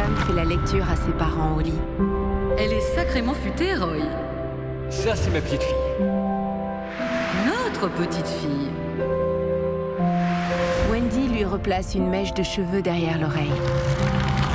Sam fait la lecture à ses parents au lit. Elle est sacrément futée, Roy. Ça, c'est ma petite fille. Notre petite fille. Wendy lui replace une mèche de cheveux derrière l'oreille.